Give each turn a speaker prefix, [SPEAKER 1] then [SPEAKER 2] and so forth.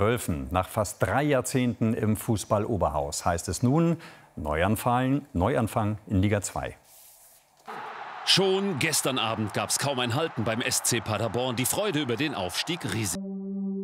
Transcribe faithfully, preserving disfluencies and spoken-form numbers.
[SPEAKER 1] Wölfen. Nach fast drei Jahrzehnten im Fußball-Oberhaus heißt es nun Neuanfang, Neuanfang in Liga zwei.
[SPEAKER 2] Schon gestern Abend gab es kaum ein Halten beim S C Paderborn. Die Freude über den Aufstieg riesig.